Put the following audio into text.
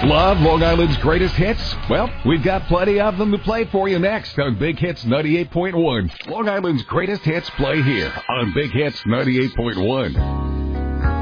Love Long Island's greatest hits? Well, we've got plenty of them to play for you next on Big Hits 98.1. Long Island's greatest hits play here on Big Hits 98.1.